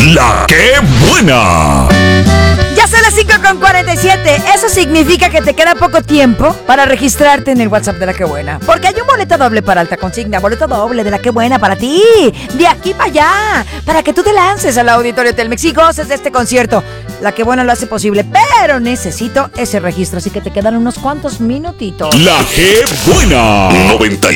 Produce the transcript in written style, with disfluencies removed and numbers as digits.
La que buena. Ya son las 5:47. Eso significa que te queda poco tiempo para registrarte en el WhatsApp de La Que Buena. Porque hay un boleto doble para alta consigna. Boleto doble de La Que Buena para ti. De aquí para allá. Para que tú te lances al Auditorio Telmex y goces de este concierto. La Que Buena lo hace posible. Pero necesito ese registro. Así que te quedan unos cuantos minutitos. La que buena.